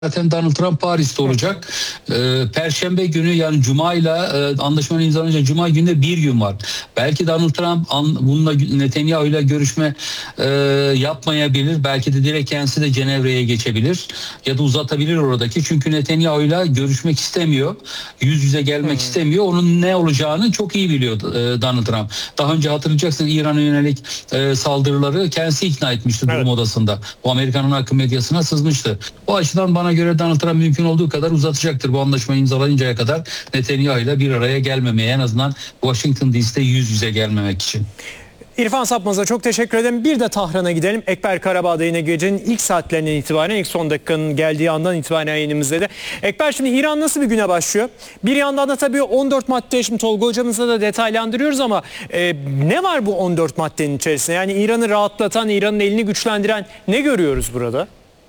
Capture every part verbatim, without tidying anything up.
Zaten Donald Trump Paris'te olacak. Ee, Perşembe günü, yani Cuma ile e, anlaşmanın imzalanacak Cuma günde bir gün var. Belki Donald Trump an, bununla Netanyahu ile görüşme e, yapmayabilir. Belki de direkt kendisi de Cenevre'ye geçebilir. Ya da uzatabilir oradaki. Çünkü Netanyahu ile görüşmek istemiyor. Yüz yüze gelmek hmm. istemiyor. Onun ne olacağını çok iyi biliyor e, Donald Trump. Daha önce hatırlayacaksın, İran'a yönelik e, saldırıları kendisi ikna etmişti evet. durum odasında. Bu Amerika'nın akım medyasına sızmıştı. O açıdan bana göre Donald Trump mümkün olduğu kadar uzatacaktır bu anlaşmayı imzalayıncaya kadar, Netanyahu ile bir araya gelmemeye, en azından Washington D C'de yüz yüze gelmemek için. İrfan Sapmaz'a çok teşekkür ederim. Bir de Tahran'a gidelim. Ekber Karabağ'da yine gecenin ilk saatlerinden itibaren, ilk son dakikanın geldiği andan itibaren yayınımızda da. Ekber, şimdi İran nasıl bir güne başlıyor? Bir yandan da tabii on dört madde, şimdi Tolga hocamızla da detaylandırıyoruz ama e, ne var bu on dört maddenin içerisinde? Yani İran'ı rahatlatan, İran'ın elini güçlendiren ne görüyoruz burada?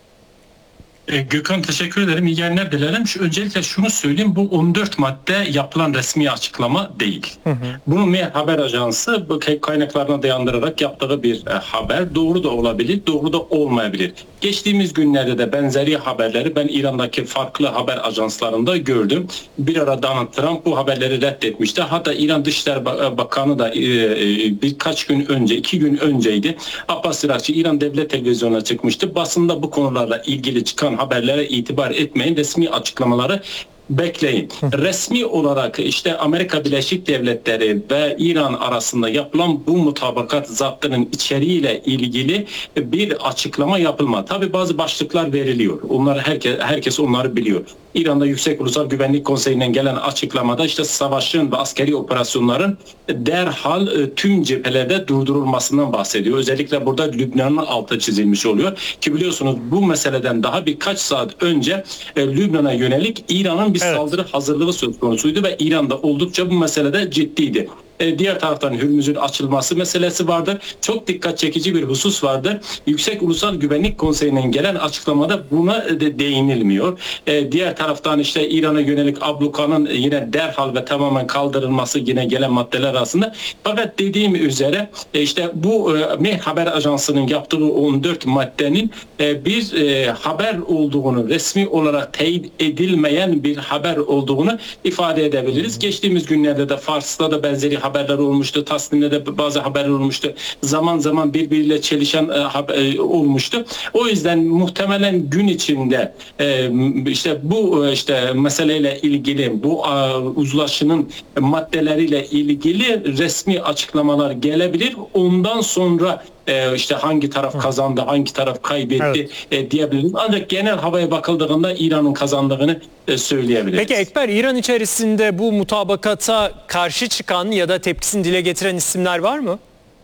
Gökhan, teşekkür ederim. İyi yayınlar dilerim. Şu, öncelikle şunu söyleyeyim. Bu on dört madde yapılan resmi açıklama değil. Hı hı. Bunu Mehr Haber Ajansı bu kaynaklarına dayandırarak yaptığı bir e, haber. Doğru da olabilir, doğru da olmayabilir. Geçtiğimiz günlerde de benzeri haberleri ben İran'daki farklı haber ajanslarında gördüm. Bir ara Donald Trump bu haberleri reddetmişti. Hatta İran Dışişleri Bakanı da e, e, birkaç gün önce, iki gün önceydi. Abbas Irakçı İran Devlet Televizyonu'na çıkmıştı. Basında bu konularla ilgili çıkan haberlere itibar etmeyin, resmi açıklamaları bekleyin. Resmi olarak işte Amerika Birleşik Devletleri ve İran arasında yapılan bu mutabakat zaptının içeriğiyle ilgili bir açıklama yapılmadı. Tabii bazı başlıklar veriliyor. Onları herkes herkes onları biliyor. İran'da Yüksek Ulusal Güvenlik Konseyi'nden gelen açıklamada işte savaşın ve askeri operasyonların derhal tüm cephelerde durdurulmasından bahsediyor. Özellikle burada Lübnan'ın altı çizilmiş oluyor. Ki biliyorsunuz bu meseleden daha birkaç saat önce e, Lübnan'a yönelik İran'ın bir evet. saldırı hazırlığı söz konusuydu ve İran'da oldukça bu meselede ciddiydi. Diğer taraftan Hürmüz'ün açılması meselesi vardır. Çok dikkat çekici bir husus vardır. Yüksek Ulusal Güvenlik Konseyi'nden gelen açıklamada buna de değinilmiyor. Diğer taraftan işte İran'a yönelik ablukanın yine derhal ve tamamen kaldırılması yine gelen maddeler arasında. Fakat dediğim üzere işte bu Mehr Haber Ajansı'nın yaptığı on dört maddenin bir haber olduğunu, resmi olarak teyit edilmeyen bir haber olduğunu ifade edebiliriz. Geçtiğimiz günlerde de Fars'ta da benzeri haberler olmuştu. Tasnim'de de bazı haberler olmuştu. Zaman zaman birbiriyle çelişen e, haber, e, olmuştu. O yüzden muhtemelen gün içinde e, işte bu e, işte meseleyle ilgili, bu e, uzlaşının maddeleriyle ilgili resmi açıklamalar gelebilir. Ondan sonra Ee, işte hangi taraf kazandı, hangi taraf kaybetti evet. e, diyebiliriz. Ancak genel havaya bakıldığında İran'ın kazandığını e, söyleyebiliriz. Peki Ekber, İran içerisinde bu mutabakata karşı çıkan ya da tepkisini dile getiren isimler var mı?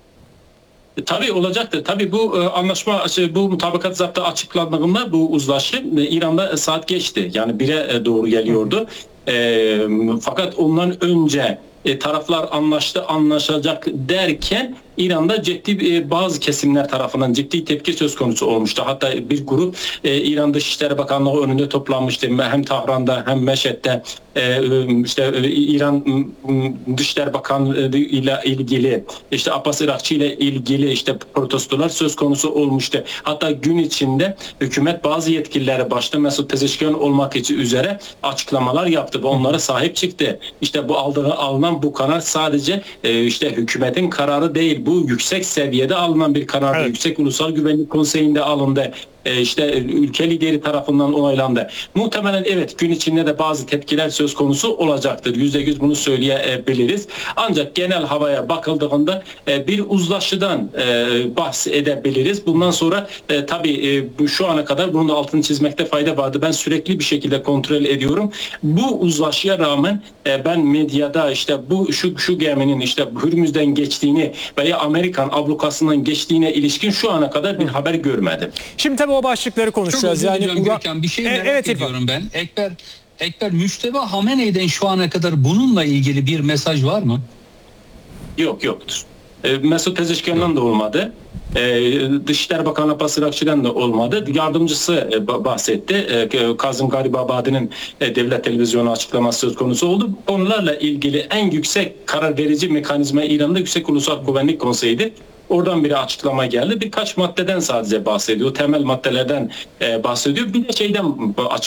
E, tabii olacaktır. Tabii bu e, anlaşma, bu mutabakat zaptı açıklandığında bu uzlaşı e, İran'da e, saat geçti. Yani bire e, doğru geliyordu. E, fakat ondan önce e, taraflar anlaştı, anlaşacak derken İran'da ciddi bazı kesimler tarafından ciddi tepki söz konusu olmuştu. Hatta bir grup e, İran Dışişleri Bakanlığı önünde toplanmıştı. Hem Tahran'da hem Meşhed'de e, işte e, İran Dışişleri Bakanlığı ile ilgili, işte Abbas Irakçı ile ilgili işte protestolar söz konusu olmuştu. Hatta gün içinde hükümet bazı yetkilileri başta Mesut Pezeshkian olmak üzere açıklamalar yaptı ve onlara sahip çıktı. İşte bu aldığı alınan bu karar sadece e, işte hükümetin kararı değil. Bu yüksek seviyede alınan bir karar. Evet. Yüksek Ulusal Güvenlik Konseyi'nde alındı. E işte ülke lideri tarafından onaylandı. Muhtemelen evet gün içinde de bazı tepkiler söz konusu olacaktır. Yüzde yüz bunu söyleyebiliriz. Ancak genel havaya bakıldığında e, bir uzlaşıdan e, bahsedebiliriz. Bundan sonra e, tabii e, şu ana kadar bunun altını çizmekte fayda vardı. Ben sürekli bir şekilde kontrol ediyorum. Bu uzlaşıya rağmen e, ben medyada işte bu şu şu geminin işte Hürmüz'den geçtiğini veya Amerikan ablukasından geçtiğine ilişkin şu ana kadar bir Hı. haber görmedim. Şimdi tabii o başlıkları konuşacağız. Çok yani Gökhan, bir şey merak e, evet, ediyorum ben. Ekber, Ekber Müşteba Hamene'den şu ana kadar bununla ilgili bir mesaj var mı? Yok, yoktur. E, Mesut Pezeshkian'dan da olmadı. E, Dışişleri Bakanı Abbas Irakçı'dan da olmadı. Yardımcısı e, bahsetti. E, Kazım Garibabadi'nin e, devlet televizyonu açıklaması söz konusu oldu. Onlarla ilgili en yüksek karar verici mekanizma İran'da Yüksek Ulusal Güvenlik Konseyi'dir. Oradan bir açıklama geldi. Birkaç maddeden sadece bahsediyor. Temel maddelerden e, bahsediyor. Bir de şeyden